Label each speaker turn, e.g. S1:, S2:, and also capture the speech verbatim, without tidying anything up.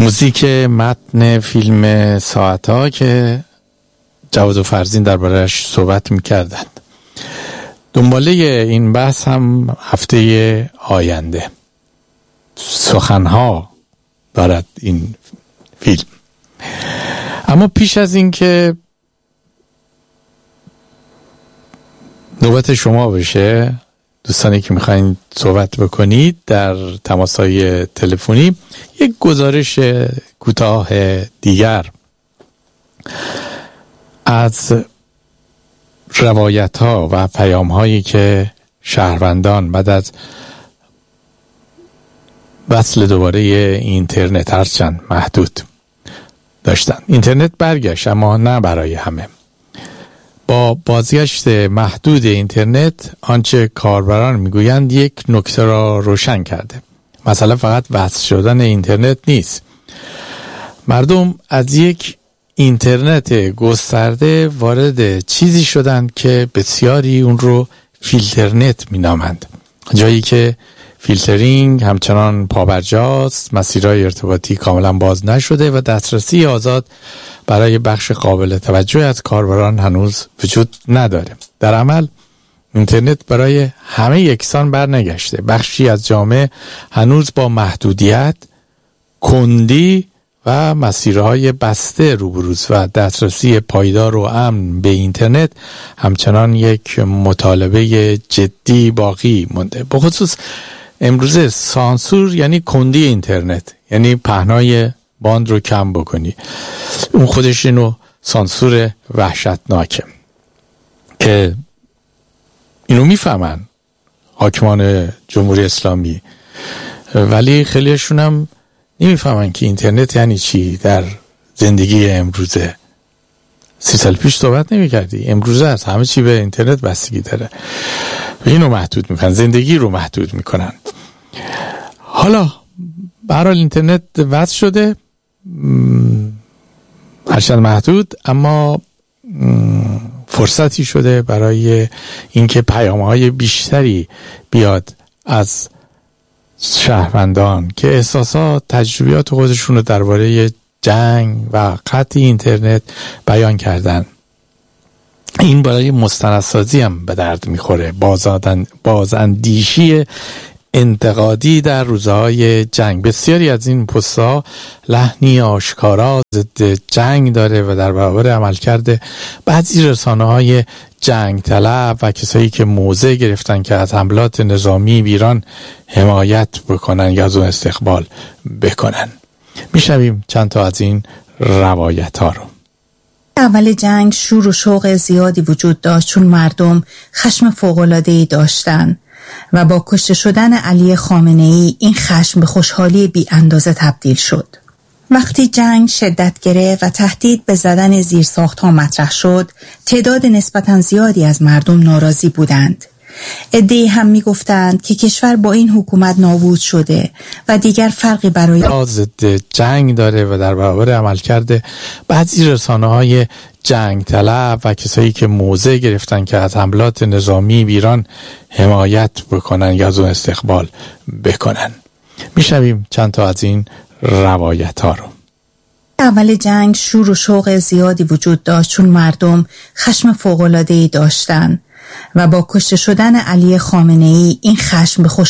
S1: موزیک متن فیلم ساعت‌ها که جواد و فرزین درباره‌اش صحبت می‌کردند. دنباله این بحث هم هفته آینده. سخنها دارد این فیلم. اما پیش از این که نوبت شما بشه، دوستانی که میخواین صحبت بکنید در تماس‌های تلفنی، یک گزارش کوتاه دیگر از روایت‌ها و پیام‌هایی که شهروندان بعد از وصل دوباره اینترنت هرچند محدود داشتن. اینترنت برگشت، اما نه برای همه. با بازگشت محدود اینترنت آنچه کاربران میگویند یک نکته را روشن کرده. مثلا فقط وصل شدن اینترنت نیست. مردم از یک اینترنت گسترده وارد چیزی شدند که بسیاری اون رو فیلترنت مینامند، جایی که فیلترینگ همچنان پابرجاست، مسیرهای ارتباطی کاملا باز نشده و دسترسی آزاد برای بخش قابل توجه از کاربران هنوز وجود نداره. در عمل اینترنت برای همه یکسان برنگشته. بخشی از جامعه هنوز با محدودیت، کندی و مسیرهای بسته روبروست و دسترسی پایدار و امن به اینترنت همچنان یک مطالبه جدی باقی مونده. به خصوص امروزه سانسور یعنی کندی اینترنت، یعنی پهنای باند رو کم بکنی. اون خودش اینو سانسور وحشتناکه که اینو میفهمن حاکمان جمهوری اسلامی، ولی خیلیشون هم نمیفهمن که اینترنت یعنی چی در زندگی امروزه. سی سال پیش صحبت نمی کردی، امروزه هست همه چی به اینترنت بستگی داره و اینو محدود میکنن، زندگی رو محدود میکنن. حالا برحال اینترنت وصل شده، هرچند محدود، اما فرصتی شده برای اینکه پیام‌های بیشتری بیاد از شهروندان که احساسات، تجربیات خودشون رو درباره جنگ و قطع اینترنت بیان کردن. این برای مستندسازی هم به درد میخوره. بازادن بازاندیشی انتقادی در روزهای جنگ. بسیاری از این پست‌ها لحنی آشکارا ضد جنگ داره و در برابر عملکرد بعضی رسانه‌های جنگ طلب و کسایی که موضع گرفتن که از حملات نظامی ایران حمایت بکنن یا از اون استقبال بکنن. میشنویم چند تا از این روایت ها رو.
S2: اول جنگ شور و شوق زیادی وجود داشت، چون مردم خشم فوق‌العاده‌ای داشتن و با کشته شدن علی خامنه‌ای این خشم به خوشحالی بی اندازه تبدیل شد. وقتی جنگ شدت گرفت و تهدید به زدن زیرساخت‌ها مطرح شد، تعداد نسبتاً زیادی از مردم ناراضی بودند. عده‌ای هم می‌گفتند که کشور با این حکومت نابود شده و دیگر فرقی برای
S1: ضد جنگ داره و در برابر عملکرد بعضی رسانه‌های جنگ طلب و کسایی که موضع گرفتن که از حملات نظامی ایران حمایت بکنن یا از اون استقبال بکنن. میشنویم چند تا از این روایت ها رو.
S2: اول جنگ شور و شوق زیادی وجود داشت، چون مردم خشم فوق‌العاده‌ای داشتن و با کشته شدن علی خامنه‌ای این خشم به خوش